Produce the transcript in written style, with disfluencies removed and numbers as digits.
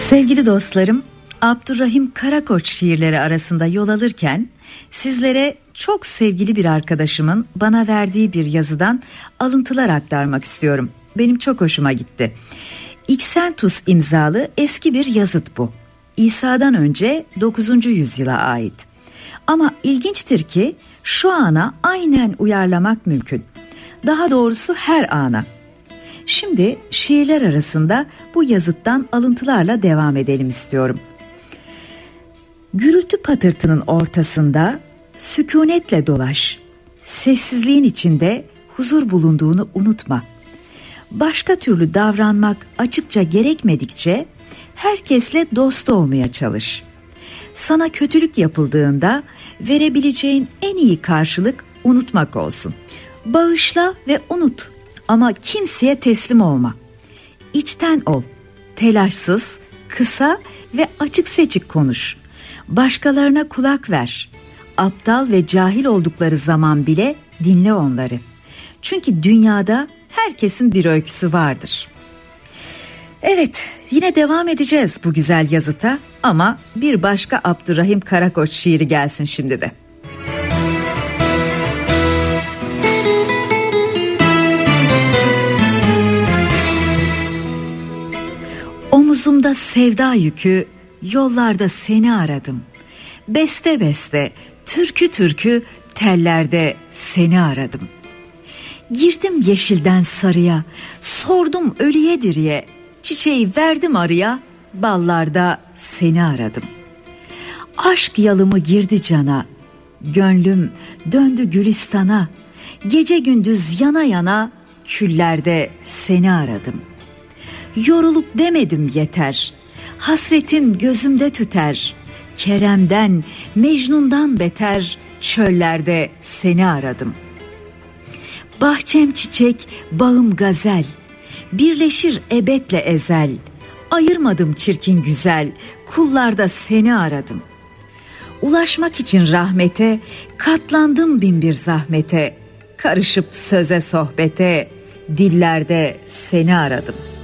Sevgili dostlarım, Abdurrahim Karakoç şiirleri arasında yol alırken sizlere çok sevgili bir arkadaşımın bana verdiği bir yazıdan alıntılar aktarmak istiyorum. Benim çok hoşuma gitti. Xentus imzalı eski bir yazıt bu. İsa'dan önce 9. yüzyıla ait. Ama ilginçtir ki şu ana aynen uyarlamak mümkün. Daha doğrusu her ana. Şimdi şiirler arasında bu yazıttan alıntılarla devam edelim istiyorum. Gürültü patırtının ortasında sükunetle dolaş. Sessizliğin içinde huzur bulunduğunu unutma. Başka türlü davranmak açıkça gerekmedikçe herkesle dost olmaya çalış. Sana kötülük yapıldığında verebileceğin en iyi karşılık unutmak olsun. Bağışla ve unut ama kimseye teslim olma. İçten ol, telaşsız, kısa ve açık seçik konuş. Başkalarına kulak ver. Aptal ve cahil oldukları zaman bile dinle onları. Çünkü dünyada herkesin bir öyküsü vardır. Evet, yine devam edeceğiz bu güzel yazıta ama bir başka Abdurrahim Karakoç şiiri gelsin şimdi de. Omuzumda sevda yükü, yollarda seni aradım. Beste beste, türkü türkü, tellerde seni aradım. Girdim yeşilden sarıya, sordum ölüye diriye, çiçeği verdim arıya, ballarda seni aradım. Aşk yalımı girdi cana, gönlüm döndü Gülistan'a, gece gündüz yana yana, küllerde seni aradım. Yorulup demedim yeter, hasretin gözümde tüter, Kerem'den, Mecnun'dan beter, çöllerde seni aradım. Bahçem çiçek, bağım gazel, birleşir ebedle ezel, ayırmadım çirkin güzel, kullarda seni aradım. Ulaşmak için rahmete, katlandım bin bir zahmete, karışıp söze sohbete, dillerde seni aradım.